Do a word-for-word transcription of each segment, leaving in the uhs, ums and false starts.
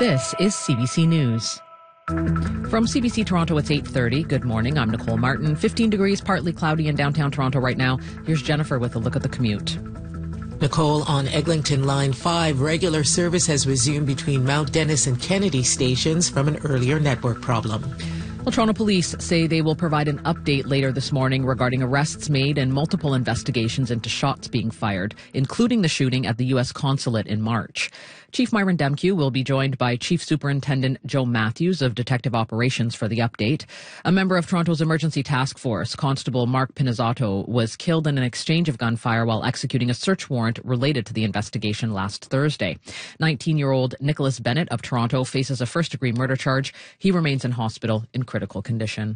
This is C B C News. From C B C Toronto, it's eight thirty. Good morning. I'm Nicole Martin. fifteen degrees, partly cloudy in downtown Toronto right now. Here's Jennifer with a look at the commute. Nicole, on Eglinton Line five, regular service has resumed between Mount Dennis and Kennedy stations from an earlier network problem. Well, Toronto police say they will provide an update later this morning regarding arrests made and multiple investigations into shots being fired, including the shooting at the U S consulate in March. Chief Myron Demkew will be joined by Chief Superintendent Joe Matthews of Detective Operations for the update. A member of Toronto's Emergency Task Force, Constable Mark Pinizzato, was killed in an exchange of gunfire while executing a search warrant related to the investigation last Thursday. nineteen-year-old Nicholas Bennett of Toronto faces a first-degree murder charge. He remains in hospital in critical condition.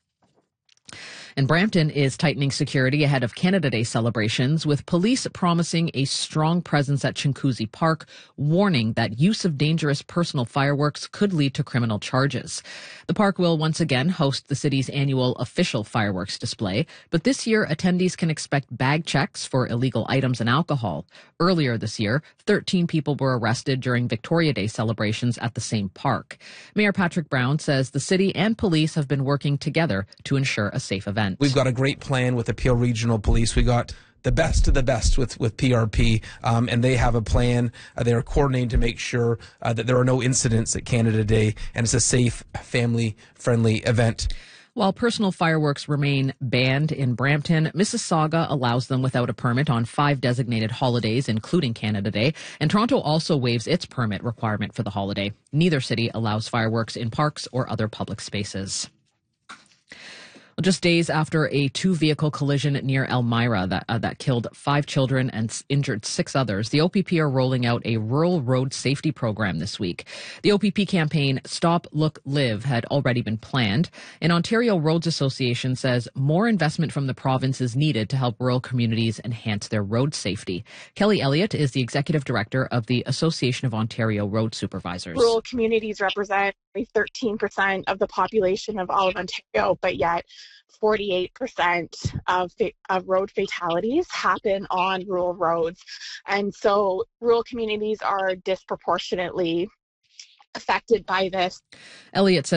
And Brampton is tightening security ahead of Canada Day celebrations, with police promising a strong presence at Chinguacousy Park, warning that use of dangerous personal fireworks could lead to criminal charges. The park will once again host the city's annual official fireworks display, but this year attendees can expect bag checks for illegal items and alcohol. Earlier this year, thirteen people were arrested during Victoria Day celebrations at the same park. Mayor Patrick Brown says the city and police have been working together to ensure a safe event. We've got a great plan with the Peel Regional Police. We got the best of the best with, with P R P, um, and they have a plan. Uh, they are coordinating to make sure uh, that there are no incidents at Canada Day, and it's a safe, family-friendly event. While personal fireworks remain banned in Brampton, Mississauga allows them without a permit on five designated holidays, including Canada Day, and Toronto also waives its permit requirement for the holiday. Neither city allows fireworks in parks or other public spaces. Just days after a two-vehicle collision near Elmira that, uh, that killed five children and s- injured six others, the O P P are rolling out a rural road safety program this week. The O P P campaign Stop, Look, Live had already been planned. An Ontario Roads Association says more investment from the province is needed to help rural communities enhance their road safety. Kelly Elliott is the executive director of the Association of Ontario Road Supervisors. Rural communities represent thirteen percent of the population of all of Ontario, but yet forty-eight percent of, fa- of road fatalities happen on rural roads. And so rural communities are disproportionately affected by this. Elliott says